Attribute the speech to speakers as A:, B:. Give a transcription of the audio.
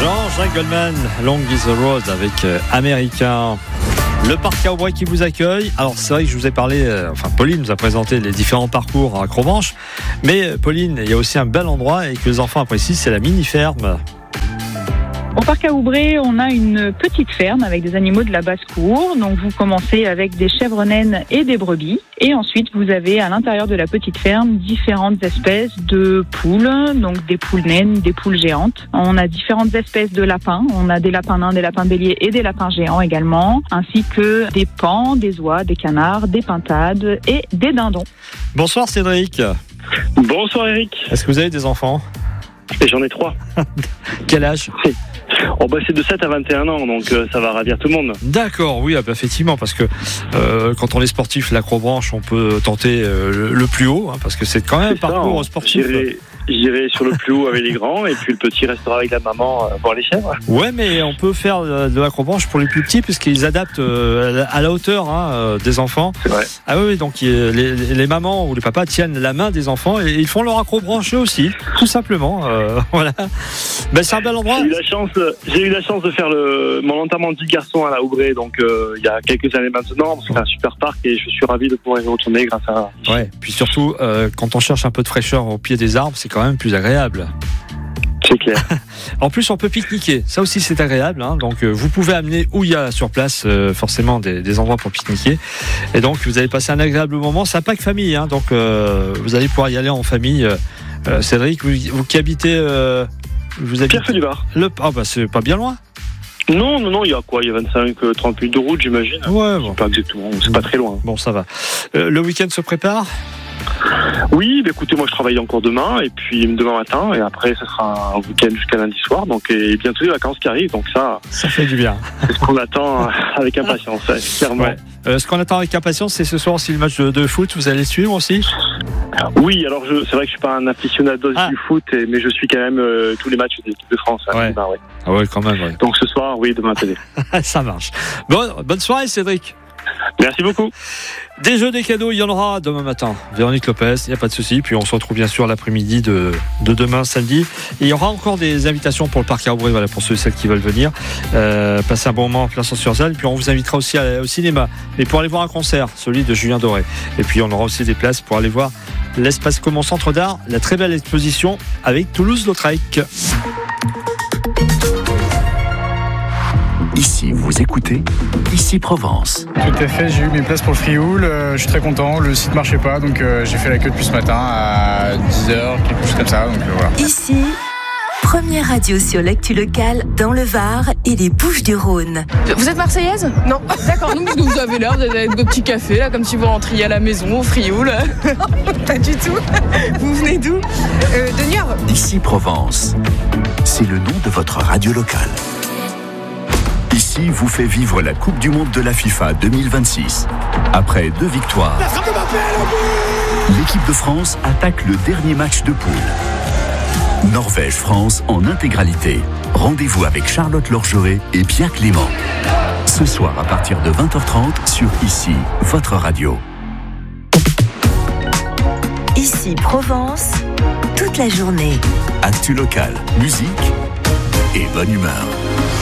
A: Jean-Jacques Goldman, Long is the Road avec Américain. Le parc à Aubray qui vous accueille. Alors c'est vrai que je vous ai parlé, Pauline nous a présenté les différents parcours à Acrobranche, mais Pauline, il y a aussi un bel endroit et que les enfants apprécient, c'est la mini-ferme.
B: Au parc à Aubray, on a une petite ferme avec des animaux de la basse-cour. Donc vous commencez avec des chèvres naines et des brebis. Et ensuite, vous avez à l'intérieur de la petite ferme différentes espèces de poules. Donc des poules naines, des poules géantes. On a différentes espèces de lapins. On a des lapins nains, des lapins béliers et des lapins géants également. Ainsi que des paons, des oies, des canards, des pintades et des dindons.
A: Bonsoir Cédric.
C: Bonsoir Eric.
A: Est-ce que vous avez des enfants ?
C: Et j'en ai 3.
A: Quel âge ?
C: C'est de 7 à 21 ans, donc ça va ravir tout le monde.
A: D'accord, oui, effectivement, parce que quand on est sportif, l'Acrobranche, on peut tenter le plus haut, parce que c'est quand même un parcours sportif.
C: J'irai sur le plus haut avec les grands, et puis le petit restera avec la maman voir les chèvres.
A: Ouais, mais on peut faire de l'Acrobranche pour les plus petits, puisqu'ils adaptent à la hauteur des enfants.
C: C'est vrai.
A: Ah oui, donc les mamans ou les papas tiennent la main des enfants et ils font leur Acrobranche eux aussi, tout simplement. Voilà. C'est un bel endroit.
C: J'ai eu la chance de faire mon enterrement de petit garçon à la Aubray, donc il y a quelques années maintenant. C'est un super parc et je suis ravi de pouvoir y retourner grâce à.
A: Ouais. Puis surtout, quand on cherche un peu de fraîcheur au pied des arbres, c'est quand même plus agréable.
C: C'est clair.
A: En plus, on peut pique-niquer. Ça aussi, c'est agréable. Donc, vous pouvez amener où il y a sur place forcément des endroits pour pique-niquer. Et donc, vous allez passer un agréable moment. C'est un pack famille. Donc, vous allez pouvoir y aller en famille. Cédric, vous qui habitez... vous habitez
C: Pierre-Feu-du-Var.
A: C'est pas bien loin.
C: Non, il y a quoi ? Il y a 25-30 minutes de route, j'imagine.
A: Ouais,
C: bon. C'est pas exactement, c'est pas très loin.
A: Bon, ça va. Le week-end se prépare ?
C: Oui, écoutez, moi je travaille encore demain, et puis demain matin, et après ça sera un week-end jusqu'à lundi soir, donc et bientôt les vacances qui arrivent, donc ça fait du bien. C'est ce qu'on attend avec impatience, clairement. Ouais.
A: Ce qu'on attend avec impatience, c'est ce soir aussi le match de foot. Vous allez suivre aussi ?
C: Oui, alors c'est vrai que je suis pas un aficionado du foot, mais je suis quand même tous les matchs de l'équipe de France.
A: Ouais.
C: Ouais.
A: Ah ouais, quand même. Ouais.
C: Donc ce soir, oui, demain à télé.
A: Ça marche. Bonne soirée, Cédric.
C: Merci beaucoup.
A: Des jeux, des cadeaux, il y en aura demain matin. Véronique Lopez, il n'y a pas de souci. Puis on se retrouve bien sûr l'après-midi de demain, samedi. Et il y aura encore des invitations pour le parc à Aubray, pour ceux et celles qui veulent venir. Passer un bon moment en plein centre-sur-Salle. Puis on vous invitera aussi au cinéma. Mais pour aller voir un concert, celui de Julien Doré. Et puis on aura aussi des places pour aller voir l'Espace Commun Centre d'Art, la très belle exposition avec Toulouse-Lautrec.
D: Ici, vous écoutez Ici Provence.
E: Tout à fait, j'ai eu mes places pour le Frioul, je suis très content, le site marchait pas, donc j'ai fait la queue depuis ce matin à 10h, quelque chose comme ça, donc voilà.
F: Ici, première radio sur l'actu locale dans le Var et les Bouches-du-Rhône.
G: Vous êtes marseillaise ? Non. D'accord, donc vous avez l'air, vous êtes avec vos petits cafés, là, comme si vous rentriez à la maison, au Frioul.
H: Pas du tout. Vous venez d'où ? De Niort.
D: Ici Provence, c'est le nom de votre radio locale. Ici vous fait vivre la Coupe du Monde de la FIFA 2026. Après 2 victoires, l'équipe de France attaque le dernier match de poule. Norvège-France en intégralité. Rendez-vous avec Charlotte Lorgeret et Pierre Clément. Ce soir à partir de 20h30 sur Ici, votre radio.
F: Ici Provence, toute la journée.
D: Actu locale, musique et bonne humeur.